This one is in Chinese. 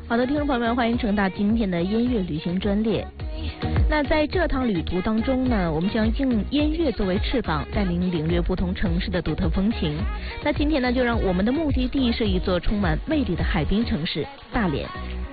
好的，听众朋友们，欢迎乘搭今天的音乐旅行专列。那在这趟旅途当中呢，我们将用音乐作为翅膀，带您领略不同城市的独特风情。那今天呢，就让我们的目的地是一座充满魅力的海滨城市——大连。